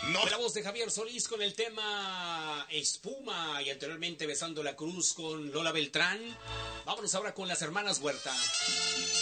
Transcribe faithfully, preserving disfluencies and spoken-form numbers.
No. La voz de Javier Solís con el tema Espuma y anteriormente Besando la Cruz con Lola Beltrán. Vámonos ahora con las hermanas Huerta.